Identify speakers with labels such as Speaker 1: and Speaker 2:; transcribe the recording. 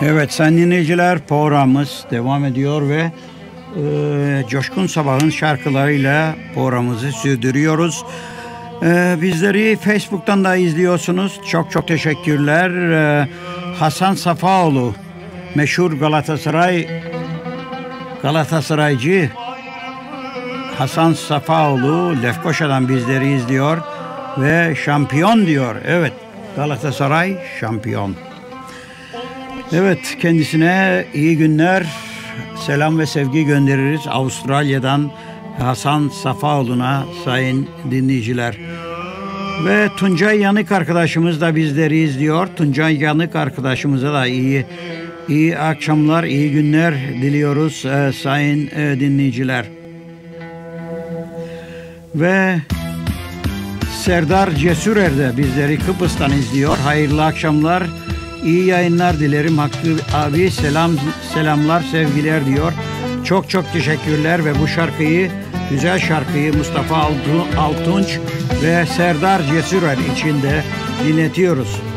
Speaker 1: Evet sayın dinleyiciler, programımız devam ediyor ve Coşkun Sabah'ın şarkılarıyla programımızı sürdürüyoruz. Bizleri Facebook'tan da izliyorsunuz. Çok çok teşekkürler. Hasan Safaoğlu, meşhur Galatasaraycı Hasan Safaoğlu Lefkoşa'dan bizleri izliyor ve şampiyon diyor. Evet, Galatasaray şampiyon. Evet, kendisine iyi günler, selam ve sevgi göndeririz Avustralya'dan Hasan Safaoğlu'na sayın dinleyiciler. Ve Tuncay Yanık arkadaşımız da bizleri izliyor. Tuncay Yanık arkadaşımıza da iyi akşamlar, iyi günler diliyoruz sayın dinleyiciler. Ve Serdar Cesurer de bizleri Kıbrıs'tan izliyor. Hayırlı akşamlar, iyi yayınlar dilerim Hakkı abi, selamlar, sevgiler diyor. Çok çok teşekkürler ve bu güzel şarkıyı Mustafa Altunç ve Serdar Cesurer için de dinletiyoruz.